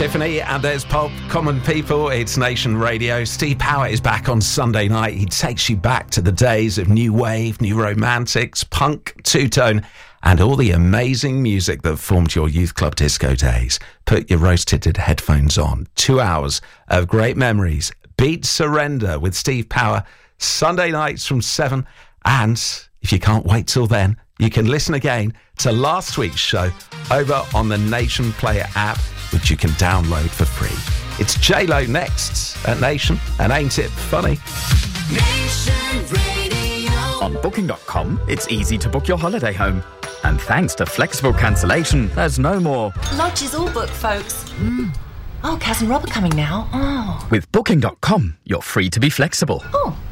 Tiffany, and there's Pop, Common People. It's Nation Radio. Steve Power is back on Sunday night. He takes you back to the days of New Wave, New Romantics, punk, two-tone, and all the amazing music that formed your youth club disco days. Put your rose-tinted headphones on. 2 hours of great memories. Beat Surrender with Steve Power, Sunday nights from 7. And if you can't wait till then, you can listen again to last week's show over on the Nation Player app, which you can download for free. It's J-Lo next at Nation, and ain't it funny? Nation Radio. On Booking.com, it's easy to book your holiday home. And thanks to flexible cancellation, there's no more. Lodge is all booked, folks. Oh, Kaz and Rob are coming now. Oh. With Booking.com, you're free to be flexible. Oh.